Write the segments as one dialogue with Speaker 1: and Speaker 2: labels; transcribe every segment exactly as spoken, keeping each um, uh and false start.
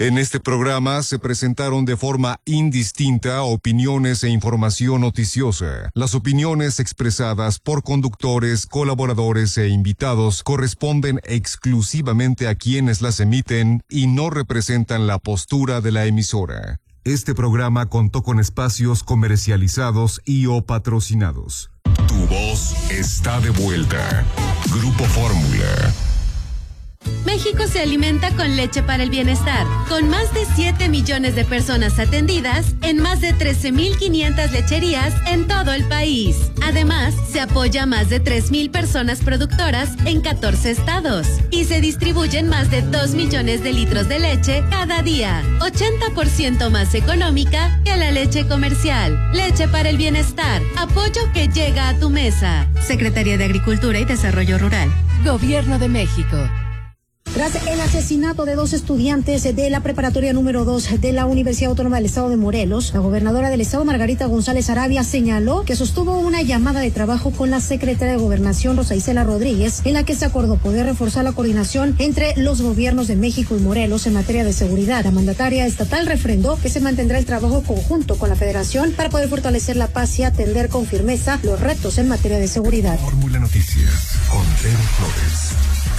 Speaker 1: En este programa se presentaron de forma indistinta opiniones e información noticiosa. Las opiniones expresadas por conductores, colaboradores e invitados corresponden exclusivamente a quienes las emiten y no representan la postura de la emisora. Este programa contó con espacios comercializados y o patrocinados. Tu voz está de vuelta. Grupo Fórmula.
Speaker 2: México se alimenta con leche para el bienestar, con más de siete millones de personas atendidas en más de trece mil quinientas lecherías en todo el país. Además, se apoya a más de tres mil personas productoras en catorce estados y se distribuyen más de dos millones de litros de leche cada día, ochenta por ciento más económica que la leche comercial. Leche para el bienestar, apoyo que llega a tu mesa. Secretaría de Agricultura y Desarrollo Rural, Gobierno de México.
Speaker 3: Tras el asesinato de dos estudiantes de la preparatoria número dos de la Universidad Autónoma del Estado de Morelos, la gobernadora del estado, Margarita González Arabia, señaló que sostuvo una llamada de trabajo con la secretaria de Gobernación, Rosa Isela Rodríguez, en la que se acordó poder reforzar la coordinación entre los gobiernos de México y Morelos en materia de seguridad. La mandataria estatal refrendó que se mantendrá el trabajo conjunto con la Federación para poder fortalecer la paz y atender con firmeza los retos en materia de seguridad.
Speaker 1: Fórmula Noticias con Pedro Flores.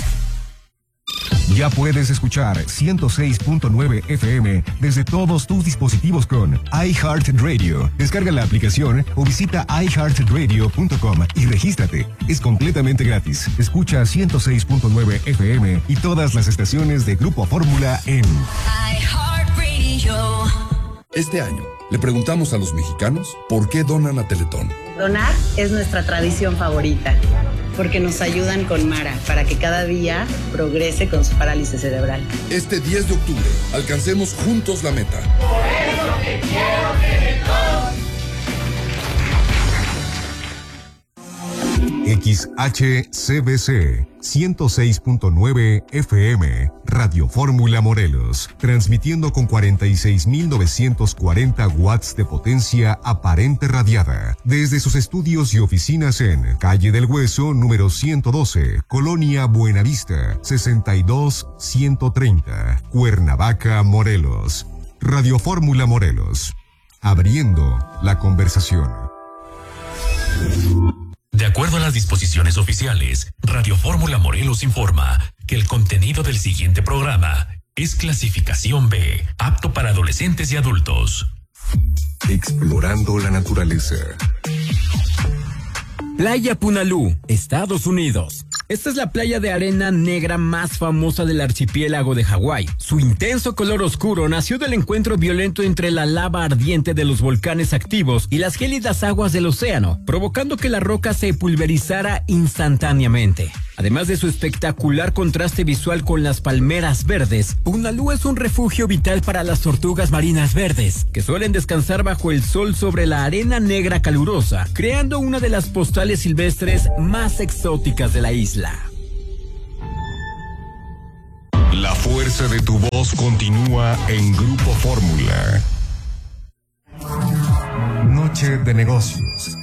Speaker 1: Ya puedes escuchar ciento seis punto nueve F M desde todos tus dispositivos con iHeartRadio. Descarga la aplicación o visita i heart radio punto com y regístrate. Es completamente gratis. Escucha ciento seis punto nueve F M y todas las estaciones de Grupo Fórmula en
Speaker 4: iHeartRadio. Este año le preguntamos a los mexicanos por qué donan a Teletón.
Speaker 5: Donar es nuestra tradición favorita, porque nos ayudan con Mara para que cada día progrese con su parálisis cerebral.
Speaker 4: Este diez de octubre, alcancemos juntos la meta.
Speaker 6: Por eso te quiero, Teletón.
Speaker 1: X H C B C ciento seis punto nueve F M, Radio Fórmula Morelos, transmitiendo con cuarenta y seis mil novecientos cuarenta watts de potencia aparente radiada, desde sus estudios y oficinas en Calle del Hueso, número ciento doce, Colonia Buenavista, sesenta y dos ciento treinta, Cuernavaca, Morelos. Radio Fórmula Morelos, abriendo la conversación.
Speaker 7: De acuerdo a las disposiciones oficiales, Radio Fórmula Morelos informa que el contenido del siguiente programa es clasificación B, apto para adolescentes y adultos.
Speaker 1: Explorando la naturaleza.
Speaker 8: Playa Punalú, Estados Unidos. Esta es la playa de arena negra más famosa del archipiélago de Hawái. Su intenso color oscuro nació del encuentro violento entre la lava ardiente de los volcanes activos y las gélidas aguas del océano, provocando que la roca se pulverizara instantáneamente. Además de su espectacular contraste visual con las palmeras verdes, Punalú es un refugio vital para las tortugas marinas verdes, que suelen descansar bajo el sol sobre la arena negra calurosa, creando una de las postales silvestres más exóticas de la isla.
Speaker 1: La fuerza de tu voz continúa en Grupo Fórmula. Noche de negocios.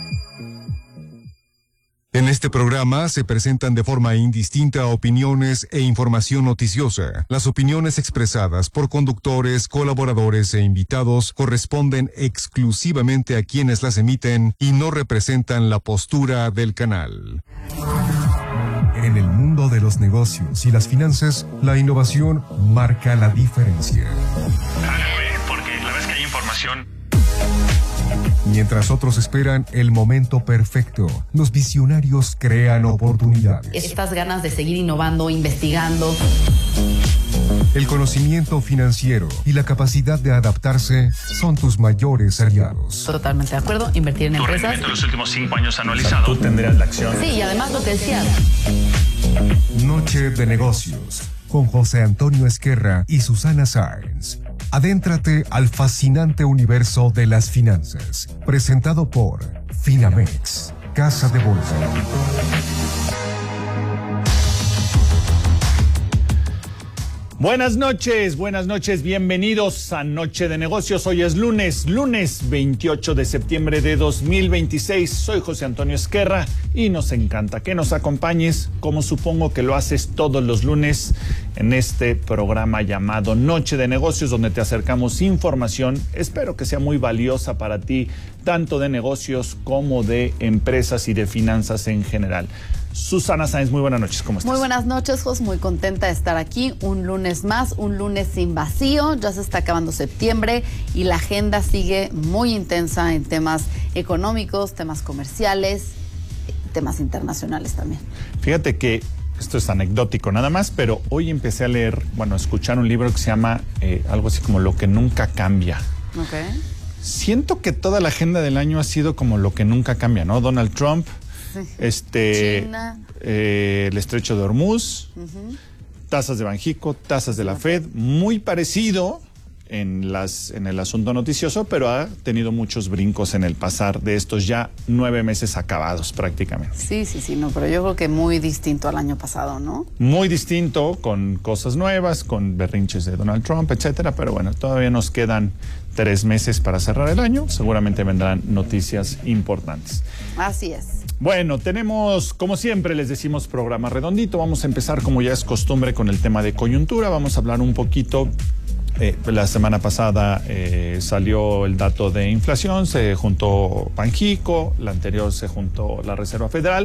Speaker 1: En este programa se presentan de forma indistinta opiniones e información noticiosa. Las opiniones expresadas por conductores, colaboradores e invitados corresponden exclusivamente a quienes las emiten y no representan la postura del canal. En el mundo de los negocios y las finanzas, la innovación marca la diferencia.
Speaker 9: Porque la vez que hay información.
Speaker 1: Mientras otros esperan el momento perfecto, los visionarios crean oportunidades.
Speaker 10: Estas ganas de seguir innovando, investigando.
Speaker 1: El conocimiento financiero y la capacidad de adaptarse son tus mayores aliados.
Speaker 10: Totalmente de acuerdo, invertir en
Speaker 9: tu
Speaker 10: empresas.
Speaker 9: rendimiento en los últimos cinco años anualizado. Tú tendrías la acción.
Speaker 10: Sí, y además lo que decía.
Speaker 1: Noche de negocios con José Antonio Esquerra y Susana Sáenz. Adéntrate al fascinante universo de las finanzas. Presentado por Finamex, Casa de Bolsa.
Speaker 11: Buenas noches, buenas noches, bienvenidos a Noche de Negocios. Hoy es lunes, lunes veintiocho de septiembre de dos mil veintiséis. Soy José Antonio Esquerra y nos encanta que nos acompañes, como supongo que lo haces todos los lunes, en este programa llamado Noche de Negocios, donde te acercamos información, espero que sea muy valiosa para ti, tanto de negocios como de empresas y de finanzas en general. Susana Sáenz, muy buenas noches, ¿cómo estás?
Speaker 10: Muy buenas noches, Jos, muy contenta de estar aquí, un lunes más, un lunes sin vacío, ya se está acabando septiembre y la agenda sigue muy intensa en temas económicos, temas comerciales, temas internacionales también.
Speaker 11: Fíjate que esto es anecdótico nada más, pero hoy empecé a leer, bueno, a escuchar un libro que se llama eh, algo así como Lo que nunca cambia.
Speaker 10: Ok.
Speaker 11: Siento que toda la agenda del año ha sido como lo que nunca cambia, ¿no? Donald Trump, sí. este,
Speaker 10: China,
Speaker 11: eh, el estrecho de Hormuz, uh-huh. tasas de Banjico, tasas de la Fed, muy parecido en las en el asunto noticioso, pero ha tenido muchos brincos en el pasar de estos ya nueve meses acabados prácticamente.
Speaker 10: Sí, sí, sí, no, pero yo creo que muy distinto al año pasado, ¿no?
Speaker 11: Muy distinto, con cosas nuevas, con berrinches de Donald Trump, etcétera, pero bueno, todavía nos quedan tres meses para cerrar el año, seguramente vendrán noticias importantes.
Speaker 10: Así es.
Speaker 11: Bueno, tenemos, como siempre, les decimos programa redondito. Vamos a empezar, como ya es costumbre, con el tema de coyuntura. Vamos a hablar un poquito. Eh, la semana pasada eh, salió el dato de inflación, se juntó Banjico, la anterior se juntó la Reserva Federal.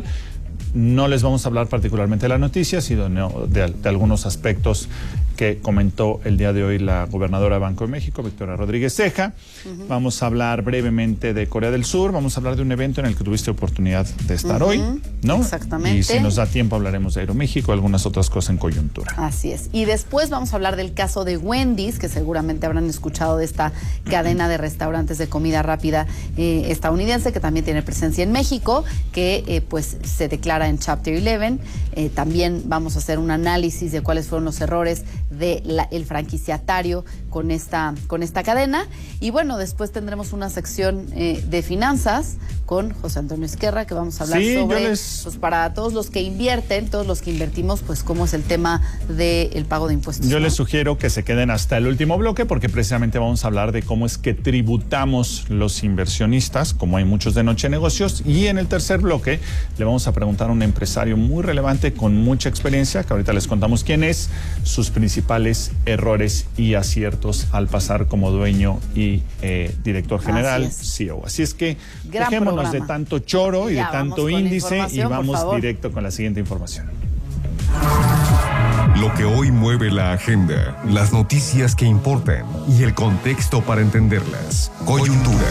Speaker 11: No les vamos a hablar particularmente de la noticia, sino de, de, de algunos aspectos que comentó el día de hoy la gobernadora de Banco de México, Victoria Rodríguez Ceja. Uh-huh. Vamos a hablar brevemente de Corea del Sur, vamos a hablar de un evento en el que tuviste oportunidad de estar uh-huh. hoy, ¿no?
Speaker 10: Exactamente.
Speaker 11: Y si nos da tiempo hablaremos de Aeroméxico, algunas otras cosas en coyuntura.
Speaker 10: Así es. Y después vamos a hablar del caso de Wendy's, que seguramente habrán escuchado de esta cadena de restaurantes de comida rápida eh, estadounidense, que también tiene presencia en México, que eh, pues se declara en Chapter once. Eh, también vamos a hacer un análisis de cuáles fueron los errores del franquiciatario con esta, con esta cadena. Y bueno, después tendremos una sección eh, de finanzas con José Antonio Esquerra, que vamos a hablar
Speaker 11: sí,
Speaker 10: sobre,
Speaker 11: les...
Speaker 10: pues para todos los que invierten, todos los que invertimos, pues cómo es el tema del pago de impuestos.
Speaker 11: Yo
Speaker 10: ¿no?
Speaker 11: les sugiero que se queden hasta el último bloque, porque precisamente vamos a hablar de cómo es que tributamos los inversionistas, como hay muchos de Noche de Negocios, y en el tercer bloque le vamos a preguntar a un empresario muy relevante con mucha experiencia, que ahorita les contamos quién es, sus principales errores y aciertos al pasar como dueño y eh, director general,
Speaker 10: Así
Speaker 11: C E O. Así es que
Speaker 10: Gran
Speaker 11: dejémonos
Speaker 10: programa.
Speaker 11: de tanto choro y
Speaker 10: ya,
Speaker 11: de tanto índice y vamos directo con la siguiente información.
Speaker 1: Lo que hoy mueve la agenda, las noticias que importan y el contexto para entenderlas. Coyuntura.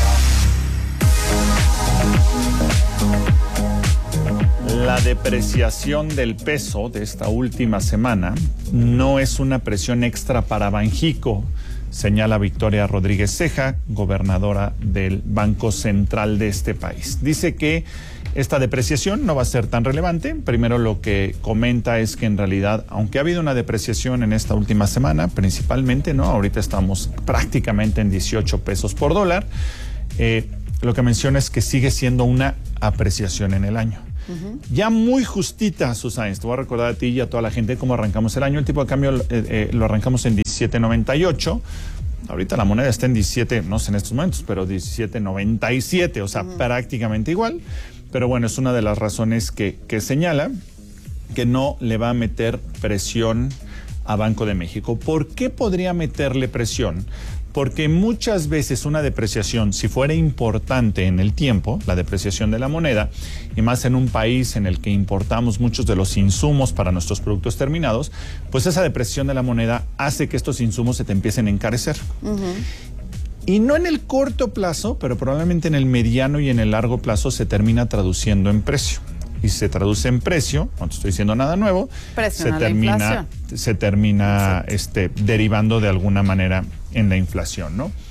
Speaker 11: La depreciación del peso de esta última semana no es una presión extra para Banjico, señala Victoria Rodríguez Ceja, gobernadora del Banco Central de este país. Dice que esta depreciación no va a ser tan relevante. Primero, lo que comenta es que en realidad, aunque ha habido una depreciación en esta última semana, principalmente, ¿no? Ahorita estamos prácticamente en dieciocho pesos por dólar. Eh, lo que menciona es que sigue siendo una apreciación en el año. Uh-huh. Ya muy justita, Susana, te voy a recordar a ti y a toda la gente cómo arrancamos el año. El tipo de cambio eh, eh, lo arrancamos en diecisiete noventa y ocho. Ahorita la moneda está en diecisiete, no sé en estos momentos, pero diecisiete noventa y siete, o sea, uh-huh. prácticamente igual. Pero bueno, es una de las razones que, que señala que no le va a meter presión a Banco de México. ¿Por qué podría meterle presión? Porque muchas veces una depreciación, si fuera importante en el tiempo, la depreciación de la moneda, y más en un país en el que importamos muchos de los insumos para nuestros productos terminados, pues esa depreciación de la moneda hace que estos insumos se te empiecen a encarecer. Uh-huh. Y no en el corto plazo, pero probablemente en el mediano y en el largo plazo se termina traduciendo en precio. Y se traduce en precio, no estoy diciendo nada nuevo, se termina, se termina este, derivando de alguna manera en la inflación, ¿no?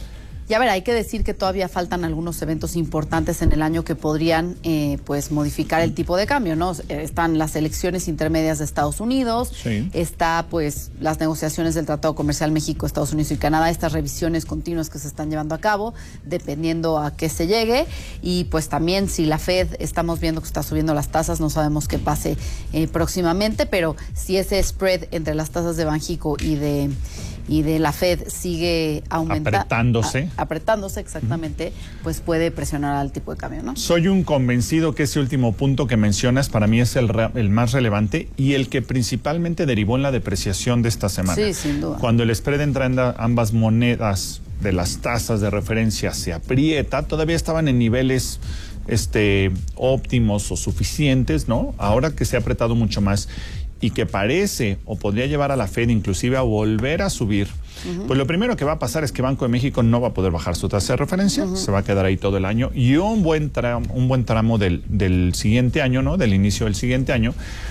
Speaker 10: Y a ver, hay que decir que todavía faltan algunos eventos importantes en el año que podrían eh, pues modificar el tipo de cambio, ¿no? Están las elecciones intermedias de Estados Unidos, sí. está pues las negociaciones del Tratado Comercial México, Estados Unidos y Canadá, estas revisiones continuas que se están llevando a cabo, dependiendo a qué se llegue, y pues también si la Fed, estamos viendo que está subiendo las tasas, no sabemos qué pase eh, próximamente, pero si ese spread entre las tasas de Banjico y de y de la Fed sigue aumentando,
Speaker 11: apretándose,
Speaker 10: a, apretándose exactamente, uh-huh. pues puede presionar al tipo de cambio, ¿no?
Speaker 11: Soy un convencido que ese último punto que mencionas para mí es el, el más relevante y el que principalmente derivó en la depreciación de esta semana.
Speaker 10: Sí, sin duda.
Speaker 11: Cuando el spread entre ambas monedas de las tasas de referencia se aprieta, todavía estaban en niveles este, óptimos o suficientes, ¿no? Ahora que se ha apretado mucho más y que parece o podría llevar a la Fed inclusive a volver a subir, uh-huh. pues lo primero que va a pasar es que Banco de México no va a poder bajar su tasa de referencia, uh-huh. se va a quedar ahí todo el año y un buen tramo, un buen tramo del, del siguiente año, ¿no? Del inicio del siguiente año.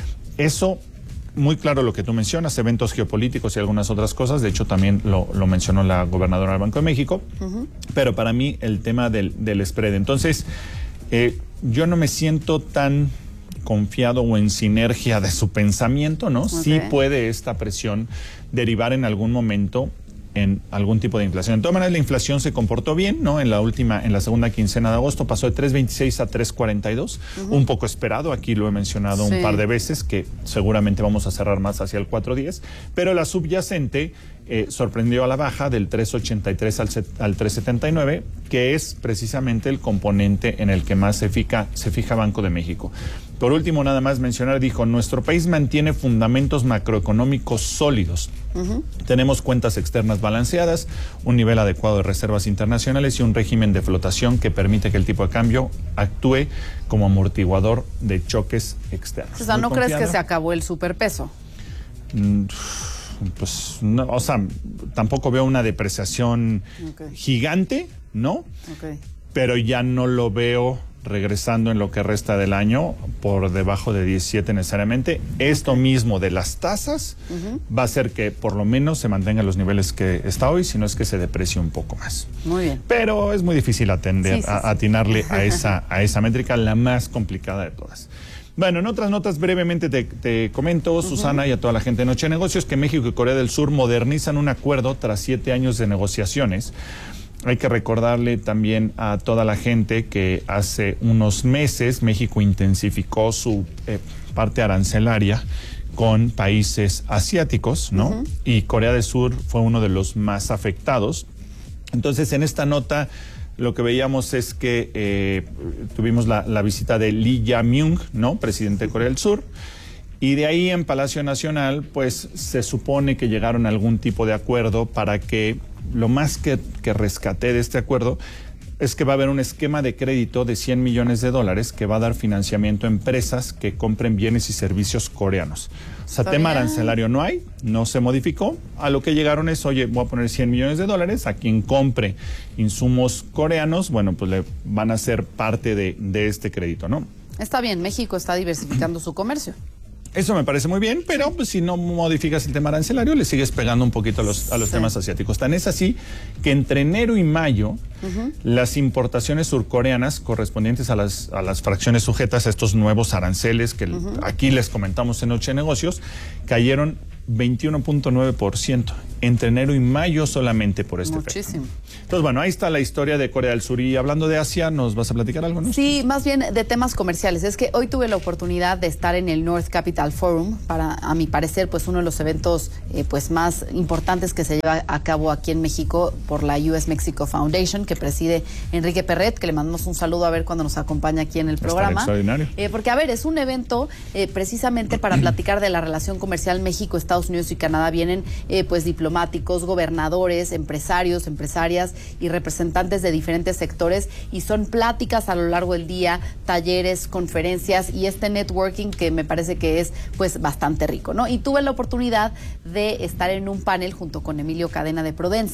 Speaker 11: Eso, muy claro lo que tú mencionas, eventos geopolíticos y algunas otras cosas, de hecho también lo, lo mencionó la gobernadora del Banco de México, uh-huh. pero para mí el tema del, del spread. Entonces, eh, yo no me siento tan confiado o en sinergia de su pensamiento, ¿no? Okay. Sí puede esta presión derivar en algún momento en algún tipo de inflación. De todas maneras, la inflación se comportó bien, ¿no? En la última, en la segunda quincena de agosto pasó de tres veintiséis a tres cuarenta y dos, uh-huh. un poco esperado, aquí lo he mencionado sí. un par de veces, que seguramente vamos a cerrar más hacia el cuatro diez, pero la subyacente eh, sorprendió a la baja del tres ochenta y tres al, al tres setenta y nueve, que es precisamente el componente en el que más se fija, se fija Banco de México. Por último, nada más mencionar, dijo, nuestro país mantiene fundamentos macroeconómicos sólidos. Uh-huh. Tenemos cuentas externas balanceadas, un nivel adecuado de reservas internacionales y un régimen de flotación que permite que el tipo de cambio actúe como amortiguador de choques externos.
Speaker 10: O sea, ¿no crees que se acabó el superpeso?
Speaker 11: Mm, pues, no, o sea, tampoco veo una depreciación okay. gigante, ¿no?
Speaker 10: Okay.
Speaker 11: Pero ya no lo veo regresando en lo que resta del año por debajo de diecisiete necesariamente. Esto okay. mismo de las tasas uh-huh. va a hacer que por lo menos se mantenga los niveles que está hoy, si no es que se deprecie un poco más.
Speaker 10: Muy bien.
Speaker 11: Pero es muy difícil atender,
Speaker 10: sí, sí,
Speaker 11: a,
Speaker 10: sí.
Speaker 11: atinarle a esa, a esa métrica, la más complicada de todas. Bueno, en otras notas brevemente te, te comento, uh-huh. Susana, y a toda la gente de Noche de Negocios, que México y Corea del Sur modernizan un acuerdo tras siete años de negociaciones. Hay que recordarle también a toda la gente que hace unos meses México intensificó su eh, parte arancelaria con países asiáticos, ¿no? Uh-huh. Y Corea del Sur fue uno de los más afectados. Entonces, en esta nota lo que veíamos es que eh, tuvimos la, la visita de Lee Jae-myung, ¿no? Presidente de Corea del Sur. Y de ahí en Palacio Nacional, pues se supone que llegaron a algún tipo de acuerdo para que lo más que, que rescaté de este acuerdo es que va a haber un esquema de crédito de cien millones de dólares que va a dar financiamiento a empresas que compren bienes y servicios coreanos. O sea, tema arancelario no hay, no se modificó. A lo que llegaron es, oye, voy a poner cien millones de dólares, a quien compre insumos coreanos, bueno, pues le van a ser parte de, de este crédito, ¿no?
Speaker 10: Está bien, México está diversificando su comercio.
Speaker 11: Eso me parece muy bien, pero pues, si no modificas el tema arancelario, le sigues pegando un poquito a los, a los sí. temas asiáticos. Tan es así que entre enero y mayo, uh-huh. las importaciones surcoreanas correspondientes a las, a las fracciones sujetas a estos nuevos aranceles que uh-huh. aquí les comentamos en Noche de Negocios, cayeron veintiuno punto nueve por ciento entre enero y mayo solamente por este
Speaker 10: Muchísimo.
Speaker 11: efecto. Entonces, bueno, ahí está la historia de Corea del Sur. Y hablando de Asia, ¿nos vas a platicar algo, no?
Speaker 10: Sí, más bien de temas comerciales. Es que hoy tuve la oportunidad de estar en el North Capital Forum, para, a mi parecer, pues uno de los eventos eh, pues más importantes que se lleva a cabo aquí en México por la U S Mexico Foundation, que preside Enrique Perret, que le mandamos un saludo a ver cuando nos acompaña aquí en el programa.
Speaker 11: Está extraordinario.
Speaker 10: Eh, porque, a ver, es un evento eh, precisamente para platicar de la relación comercial México, Estados Unidos y Canadá. Vienen eh, pues diplomáticos, gobernadores, empresarios, empresarias y representantes de diferentes sectores, y son pláticas a lo largo del día, talleres, conferencias y este networking que me parece que es pues bastante rico, ¿no? Y tuve la oportunidad de estar en un panel junto con Emilio Cadena de Prodensa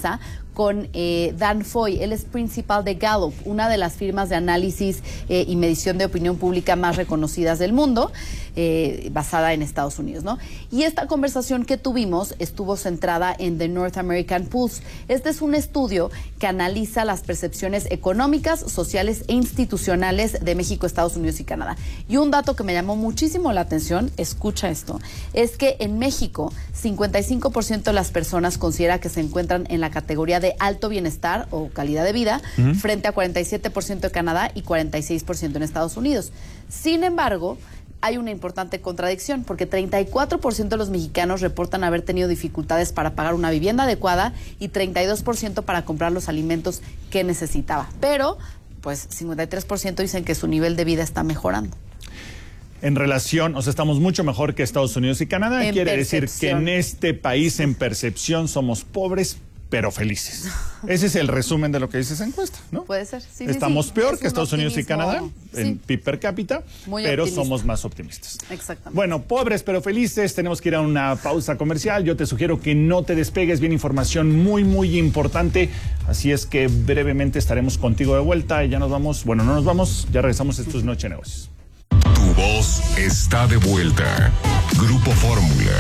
Speaker 10: con eh, Dan Foy. Él es principal de Gallup, una de las firmas de análisis eh, y medición de opinión pública más reconocidas del mundo, eh, basada en Estados Unidos, ¿no? Y esta conversación que tuvimos estuvo centrada en The North American Pulse. Este es un estudio que analiza las percepciones económicas, sociales e institucionales de México, Estados Unidos y Canadá. Y un dato que me llamó muchísimo la atención, escucha esto, es que en México cincuenta y cinco por ciento de las personas considera que se encuentran en la categoría de alto bienestar o calidad de vida, uh-huh. frente a cuarenta y siete por ciento de Canadá y cuarenta y seis por ciento en Estados Unidos. Sin embargo, hay una importante contradicción, porque treinta y cuatro por ciento de los mexicanos reportan haber tenido dificultades para pagar una vivienda adecuada y treinta y dos por ciento para comprar los alimentos que necesitaba. Pero, pues, cincuenta y tres por ciento dicen que su nivel de vida está mejorando.
Speaker 11: En relación, o sea, estamos mucho mejor que Estados Unidos y Canadá.
Speaker 10: En
Speaker 11: Quiere
Speaker 10: percepción.
Speaker 11: decir que en este país, en percepción, somos pobres, pero felices. Ese es el resumen de lo que dice esa encuesta, ¿no?
Speaker 10: Puede ser, sí.
Speaker 11: Estamos
Speaker 10: sí, sí.
Speaker 11: peor
Speaker 10: Es
Speaker 11: que Estados Unidos y Canadá
Speaker 10: sí.
Speaker 11: en P I B per cápita,
Speaker 10: Muy
Speaker 11: pero
Speaker 10: optimista.
Speaker 11: somos más optimistas.
Speaker 10: Exactamente.
Speaker 11: Bueno, pobres pero felices, tenemos que ir a una pausa comercial. Yo te sugiero que no te despegues, viene información muy, muy importante. Así es que brevemente estaremos contigo de vuelta y ya nos vamos, bueno, no nos vamos, ya regresamos. Esto es Noche de Negocios.
Speaker 1: Tu voz está de vuelta. Grupo Fórmula.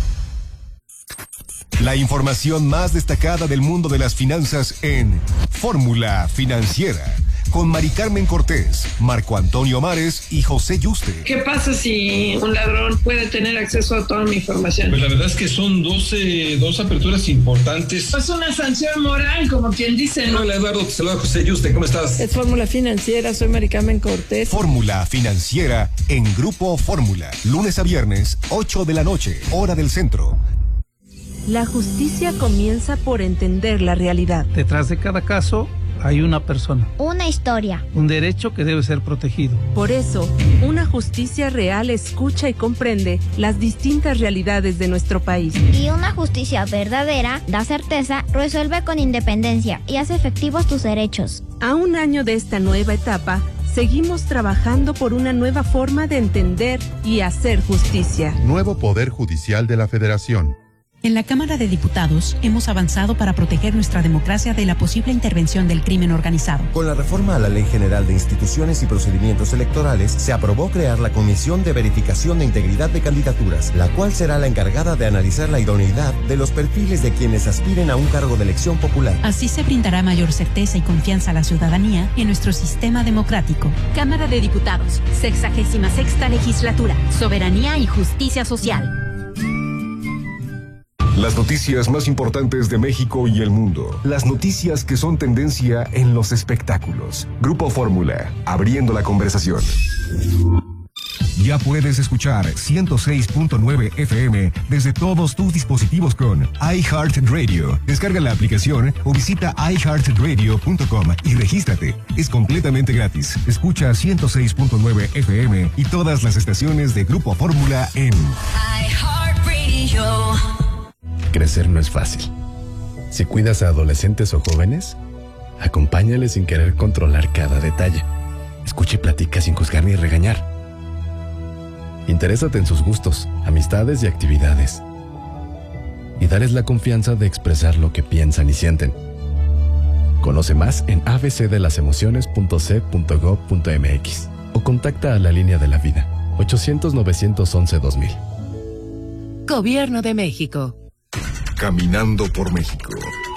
Speaker 1: La información más destacada del mundo de las finanzas en Fórmula Financiera, con Mari Carmen Cortés, Marco Antonio Mares y José Yuste.
Speaker 12: ¿Qué pasa si un ladrón puede tener acceso a toda mi información?
Speaker 13: Pues la verdad es que son doce, dos aperturas importantes.
Speaker 12: Es una sanción moral, como quien dice, ¿no?
Speaker 13: Hola, Eduardo, te saluda José Yuste, ¿cómo estás?
Speaker 12: Es Fórmula Financiera, soy Mari Carmen Cortés.
Speaker 1: Fórmula Financiera en Grupo Fórmula, lunes a viernes, ocho de la noche, hora del centro.
Speaker 14: La justicia comienza por entender la realidad.
Speaker 15: Detrás de cada caso hay una persona.
Speaker 16: Una historia.
Speaker 15: Un derecho que debe ser protegido.
Speaker 14: Por eso, una justicia real escucha y comprende las distintas realidades de nuestro país.
Speaker 16: Y una justicia verdadera da certeza, resuelve con independencia y hace efectivos tus derechos.
Speaker 14: A un año de esta nueva etapa, seguimos trabajando por una nueva forma de entender y hacer justicia.
Speaker 17: Nuevo Poder Judicial de la Federación.
Speaker 18: En la Cámara de Diputados hemos avanzado para proteger nuestra democracia de la posible intervención del crimen organizado.
Speaker 19: Con la reforma a la Ley General de Instituciones y Procedimientos Electorales, se aprobó crear la Comisión de Verificación de Integridad de Candidaturas, la cual será la encargada de analizar la idoneidad de los perfiles de quienes aspiren a un cargo de elección popular.
Speaker 18: Así se brindará mayor certeza y confianza a la ciudadanía en nuestro sistema democrático.
Speaker 20: Cámara de Diputados, sexagésima sexta legislatura, soberanía y justicia social.
Speaker 1: Las noticias más importantes de México y el mundo. Las noticias que son tendencia en los espectáculos. Grupo Fórmula, abriendo la conversación. Ya puedes escuchar ciento seis punto nueve F M desde todos tus dispositivos con iHeartRadio. Descarga la aplicación o visita i heart radio punto com y regístrate. Es completamente gratis. Escucha ciento seis punto nueve F M y todas las estaciones de Grupo Fórmula en
Speaker 21: iHeartRadio. Crecer no es fácil. Si cuidas a adolescentes o jóvenes, acompáñales sin querer controlar cada detalle. Escucha y platica sin juzgar ni regañar. Interésate en sus gustos, amistades y actividades. Y dales la confianza de expresar lo que piensan y sienten. Conoce más en a b c de las emociones punto c punto gob punto m x o contacta a la línea de la vida ochocientos, novecientos once, dos mil.
Speaker 22: Gobierno de México.
Speaker 1: Caminando por México.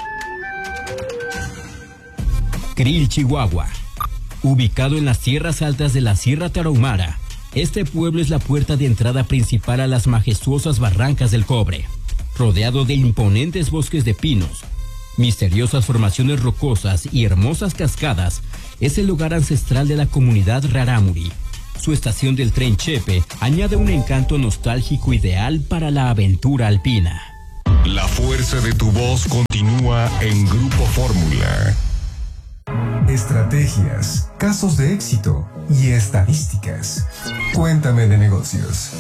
Speaker 8: Krill, Chihuahua. Ubicado en las tierras altas de la Sierra Tarahumara, este pueblo es la puerta de entrada principal a las majestuosas barrancas del Cobre. Rodeado de imponentes bosques de pinos, misteriosas formaciones rocosas y hermosas cascadas, es el lugar ancestral de la comunidad Rarámuri. Su estación del tren Chepe añade un encanto nostálgico ideal para la aventura alpina.
Speaker 1: La fuerza de tu voz continúa en Grupo Fórmula. Estrategias, casos de éxito y estadísticas. Cuéntame de negocios.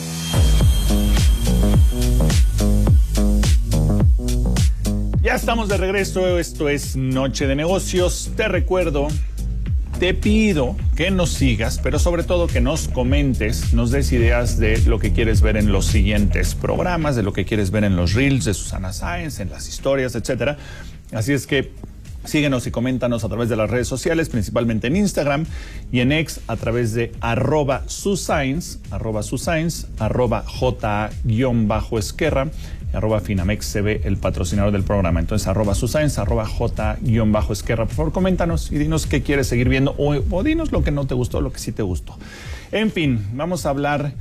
Speaker 11: Ya estamos de regreso, esto es Noche de Negocios. Te recuerdo te pido que nos sigas, pero sobre todo que nos comentes, nos des ideas de lo que quieres ver en los siguientes programas, de lo que quieres ver en los reels de Susana Sáenz, en las historias, etcétera. Así es que síguenos y coméntanos a través de las redes sociales, principalmente en Instagram y en X a través de arroba Susainz, arroba Susainz, arroba J-Esquerra, arroba FinamexCB, el patrocinador del programa. Entonces, arroba Susainz, arroba J-Esquerra. Por favor, coméntanos y dinos qué quieres seguir viendo o, o dinos lo que no te gustó, lo que sí te gustó. En fin, vamos a hablar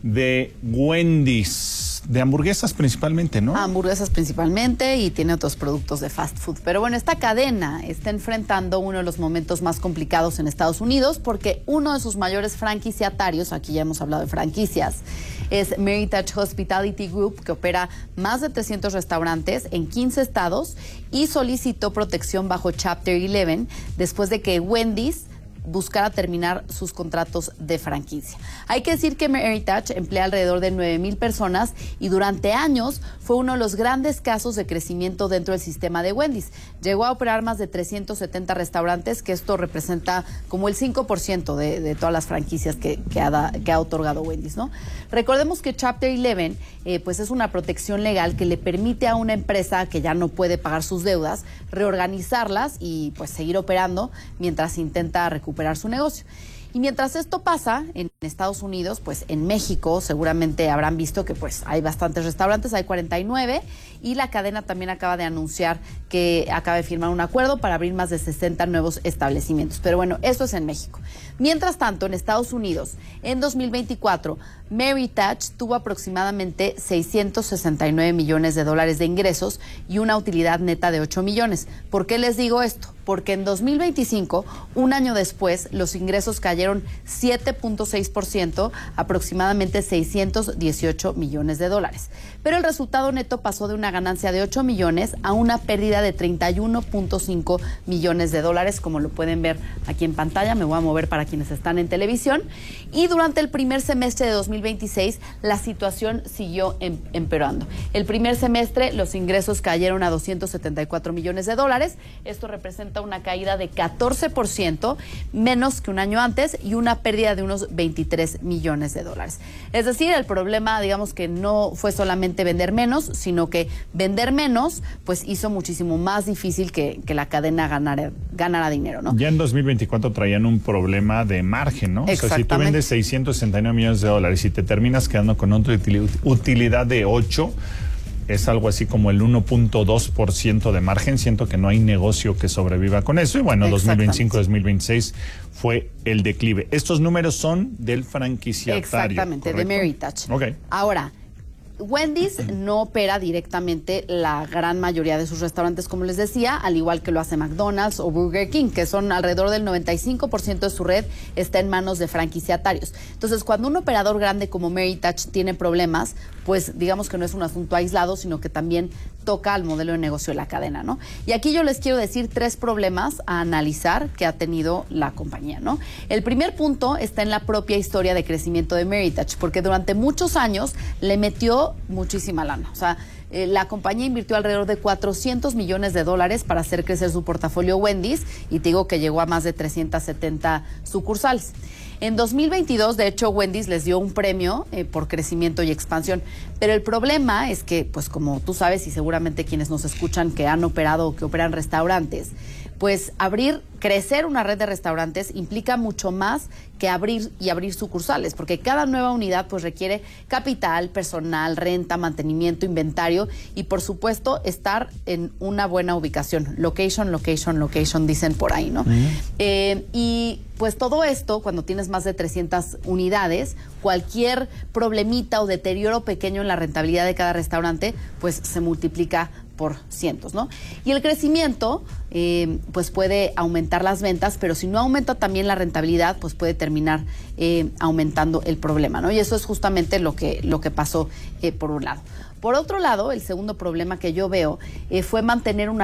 Speaker 11: de Wendy's. De hamburguesas principalmente, ¿no?
Speaker 10: Hamburguesas principalmente y tiene otros productos de fast food. Pero bueno, esta cadena está enfrentando uno de los momentos más complicados en Estados Unidos porque uno de sus mayores franquiciatarios, aquí ya hemos hablado de franquicias, es Meritage Hospitality Group, que opera más de trescientos restaurantes en quince estados y solicitó protección bajo Chapter once después de que Wendy's buscara terminar sus contratos de franquicia. Hay que decir que Meritage emplea alrededor de nueve mil personas y durante años fue uno de los grandes casos de crecimiento dentro del sistema de Wendy's. Llegó a operar más de trescientos setenta restaurantes, que esto representa como el cinco por ciento de, de todas las franquicias que, que, ha, da, que ha otorgado Wendy's, ¿no? Recordemos que Chapter once eh, pues es una protección legal que le permite a una empresa que ya no puede pagar sus deudas reorganizarlas y pues seguir operando mientras intenta recuperar su negocio. Y mientras esto pasa en Estados Unidos, pues en México seguramente habrán visto que pues hay bastantes restaurantes, hay cuarenta y nueve, y la cadena también acaba de anunciar que acaba de firmar un acuerdo para abrir más de sesenta nuevos establecimientos. Pero bueno, esto es en México. Mientras tanto, en Estados Unidos, en dos mil veinticuatro, Meritage tuvo aproximadamente seiscientos sesenta y nueve millones de dólares de ingresos y una utilidad neta de ocho millones. ¿Por qué les digo esto? Porque en dos mil veinticinco, un año después, los ingresos cayeron siete punto seis por ciento, aproximadamente seiscientos dieciocho millones de dólares. Pero el resultado neto pasó de una ganancia de ocho millones a una pérdida de treinta y uno punto cinco millones de dólares, como lo pueden ver aquí en pantalla. Me voy a mover para quienes están en televisión. Y durante el primer semestre de dos mil veintiséis, la situación siguió em empeorando. El primer semestre, los ingresos cayeron a doscientos setenta y cuatro millones de dólares. Esto representa una caída de catorce por ciento, menos que un año antes, y una pérdida de unos veintitrés millones de dólares. Es decir, el problema, digamos que no fue solamente vender menos, sino que vender menos, pues hizo muchísimo más difícil que, que la cadena ganara, ganara dinero, ¿no?
Speaker 11: Ya en dos mil veinticuatro traían un problema de margen, ¿no? O sea, si tú vendes seiscientos sesenta y nueve millones de dólares y te terminas quedando con otra utilidad de ocho, es algo así como el uno punto dos por ciento de margen. Siento que no hay negocio que sobreviva con eso. Y bueno, dos mil veinticinco, dos mil veintiséis fue el declive. Estos números son del franquiciatario.
Speaker 10: Exactamente, ¿correcto? De Meritage.
Speaker 11: Okay.
Speaker 10: Ahora, Wendy's no opera directamente la gran mayoría de sus restaurantes, como les decía, al igual que lo hace McDonald's o Burger King, que son alrededor del noventa y cinco por ciento de su red está en manos de franquiciatarios. Entonces, cuando un operador grande como Meritage tiene problemas, pues digamos que no es un asunto aislado, sino que también toca al modelo de negocio de la cadena, ¿no? Y aquí yo les quiero decir tres problemas a analizar que ha tenido la compañía, ¿no? El primer punto está en la propia historia de crecimiento de Meritage, porque durante muchos años le metió muchísima lana. O sea, eh, la compañía invirtió alrededor de cuatrocientos millones de dólares para hacer crecer su portafolio Wendy's, y te digo que llegó a más de trescientas setenta sucursales. En dos mil veintidós, de hecho, Wendy's les dio un premio eh, por crecimiento y expansión. Pero el problema es que, pues como tú sabes, y seguramente quienes nos escuchan que han operado o que operan restaurantes, pues abrir, crecer una red de restaurantes implica mucho más que abrir y abrir sucursales, porque cada nueva unidad pues requiere capital, personal, renta, mantenimiento, inventario y por supuesto estar en una buena ubicación. Location, location, location, dicen por ahí, ¿no? Uh-huh. eh, y pues todo esto, cuando tienes más de trescientas unidades, cualquier problemita o deterioro pequeño en la rentabilidad de cada restaurante, pues se multiplica por cientos, ¿no? Y el crecimiento, eh, pues puede aumentar las ventas, pero si no aumenta también la rentabilidad, pues puede terminar eh, aumentando el problema, ¿no? Y eso es justamente lo que, lo que pasó eh, por un lado. Por otro lado, el segundo problema que yo veo eh, fue mantener una